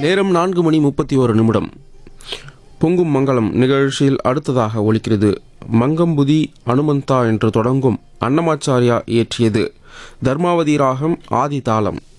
நேரம் 4:31. பொங்கும் மங்களம் நிகழ்ச்சியில் அடுத்ததாக ஒலிக்கிறது மங்கம்புதி அனுமந்தா என்று தொடங்கும் அன்னமாச்சாரியா இயற்றியது தர்மாவதி ராகம் ஆதி தாளம்.